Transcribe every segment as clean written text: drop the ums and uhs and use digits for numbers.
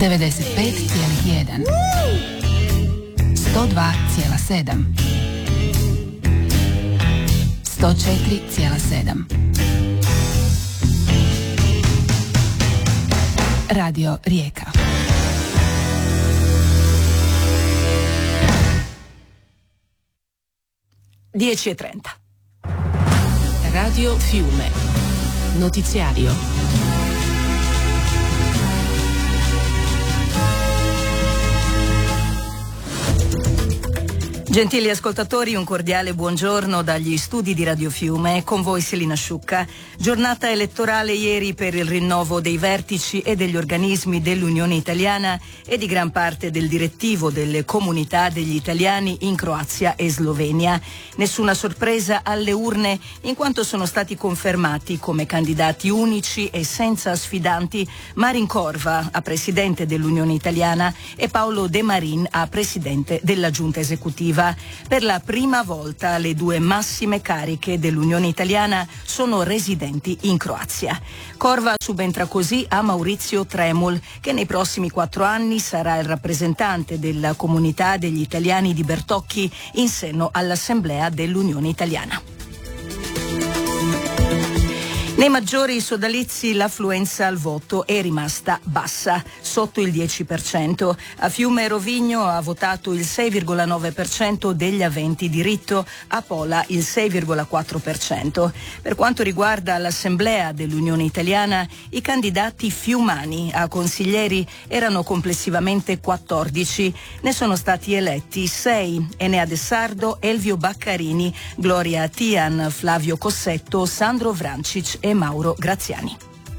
95,1 102,7 104,7 Radio Rijeka. Dieci 10:30. Radio Fiume. Notiziario. Gentili ascoltatori, un cordiale buongiorno dagli studi di Radio Fiume, con voi Selina Sciucca. Giornata elettorale ieri per il rinnovo dei vertici e degli organismi dell'Unione Italiana e di gran parte del direttivo delle comunità degli italiani in Croazia e Slovenia. Nessuna sorpresa alle urne, in quanto sono stati confermati come candidati unici e senza sfidanti Marin Corva a presidente dell'Unione Italiana e Paolo De Marin a presidente della Giunta Esecutiva. Per la prima volta le due massime cariche dell'Unione Italiana sono residenti in Croazia. Corva subentra così a Maurizio Tremul, che nei prossimi 4 anni sarà il rappresentante della comunità degli italiani di Bertocchi in seno all'Assemblea dell'Unione Italiana. Nei maggiori sodalizi l'affluenza al voto è rimasta bassa, sotto il 10%. A Fiume e Rovigno ha votato il 6,9% degli aventi diritto, a Pola il 6,4%. Per quanto riguarda l'Assemblea dell'Unione Italiana, i candidati fiumani a consiglieri erano complessivamente 14. Ne sono stati eletti 6: Enea De Sardo, Elvio Baccarini, Gloria Tian, Flavio Cossetto, Sandro Vrancic e Mauro Graziani.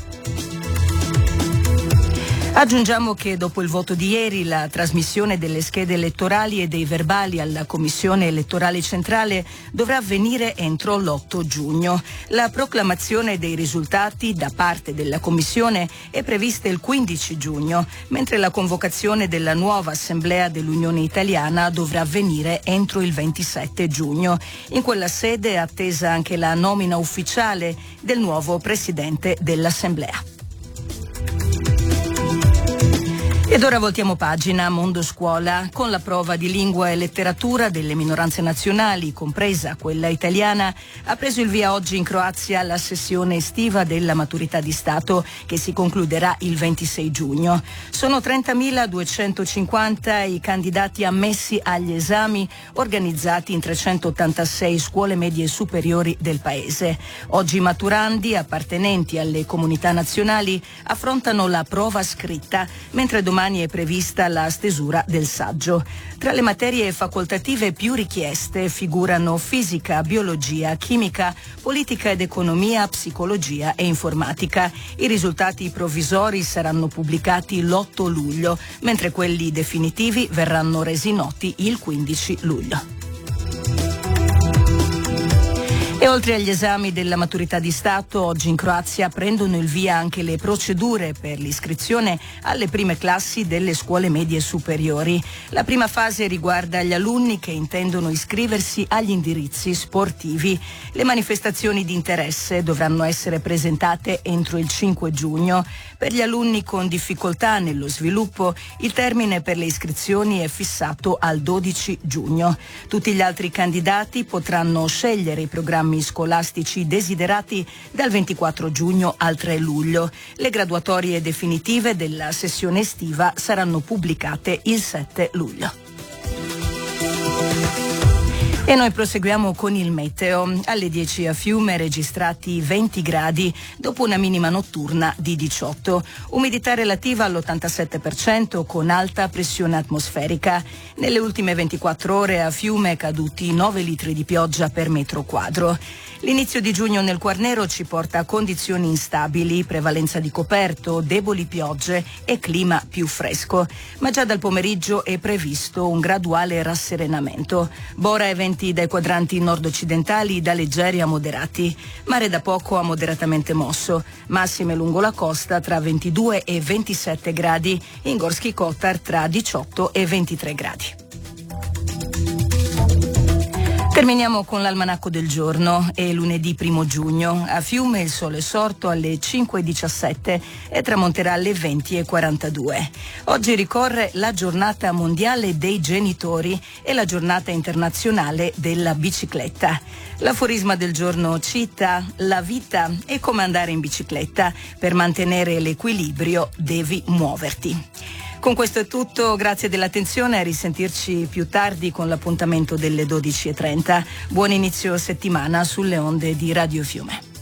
Aggiungiamo che dopo il voto di ieri la trasmissione delle schede elettorali e dei verbali alla Commissione elettorale centrale dovrà avvenire entro l'8 giugno. La proclamazione dei risultati da parte della Commissione è prevista il 15 giugno, mentre la convocazione della nuova Assemblea dell'Unione Italiana dovrà avvenire entro il 27 giugno. In quella sede è attesa anche la nomina ufficiale del nuovo Presidente dell'Assemblea. Ed ora voltiamo pagina. Mondo Scuola. Con la prova di lingua e letteratura delle minoranze nazionali, compresa quella italiana, ha preso il via oggi in Croazia la sessione estiva della maturità di Stato, che si concluderà il 26 giugno. Sono 30.250 i candidati ammessi agli esami organizzati in 386 scuole medie superiori del paese. Oggi i maturandi, appartenenti alle comunità nazionali, affrontano la prova scritta, mentre domani è prevista la stesura del saggio. Tra le materie facoltative più richieste figurano fisica, biologia, chimica, politica ed economia, psicologia e informatica. I risultati provvisori saranno pubblicati l'8 luglio, mentre quelli definitivi verranno resi noti il 15 luglio. E oltre agli esami della maturità di Stato, oggi in Croazia prendono il via anche le procedure per l'iscrizione alle prime classi delle scuole medie superiori. La prima fase riguarda gli alunni che intendono iscriversi agli indirizzi sportivi. Le manifestazioni di interesse dovranno essere presentate entro il 5 giugno. Per gli alunni con difficoltà nello sviluppo, il termine per le iscrizioni è fissato al 12 giugno. Tutti gli altri candidati potranno scegliere i programmi scolastici desiderati dal 24 giugno al 3 luglio. Le graduatorie definitive della sessione estiva saranno pubblicate il 7 luglio. E noi proseguiamo con il meteo. Alle 10 a Fiume registrati 20 gradi dopo una minima notturna di 18. Umidità relativa all'87% con alta pressione atmosferica. Nelle ultime 24 ore a Fiume caduti 9 litri di pioggia per metro quadro. L'inizio di giugno nel Quarnero ci porta a condizioni instabili, prevalenza di coperto, deboli piogge e clima più fresco. Ma già dal pomeriggio è previsto un graduale rasserenamento. Bora e venti dai quadranti nord-occidentali da leggeri a moderati. Mare da poco a moderatamente mosso. Massime lungo la costa tra 22 e 27 gradi. In Gorski Kotar tra 18 e 23 gradi. Terminiamo con l'almanacco del giorno. È lunedì 1 giugno. A Fiume il sole è sorto alle 5:17 e tramonterà alle 20:42. Oggi ricorre la giornata mondiale dei genitori e la giornata internazionale della bicicletta. L'aforisma del giorno cita: la vita è come andare in bicicletta, per mantenere l'equilibrio devi muoverti. Con questo è tutto, grazie dell'attenzione, a risentirci più tardi con l'appuntamento delle 12:30. Buon inizio settimana sulle onde di Radio Fiume.